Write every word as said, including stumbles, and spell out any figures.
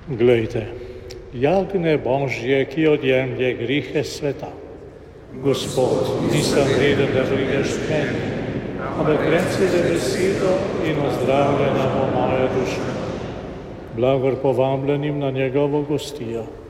Glejte, jagnje Božje, ki odjemlje grihe sveta. Gospod, nisem vreden, da prideš k meni, ampak reci le besedo in ozdravljena bo moja duša. Blagor povabljenim na njegovo gostijo.